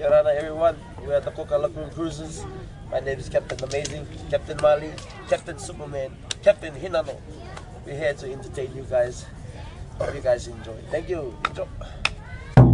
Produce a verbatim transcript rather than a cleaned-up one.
Your Honor, everyone, we are the Coca Lagoon Cruises. My name is Captain Amazing, Captain Mali, Captain Superman, Captain Hinano. We're here to entertain you guys. Hope you guys enjoy. Thank you. Enjoy.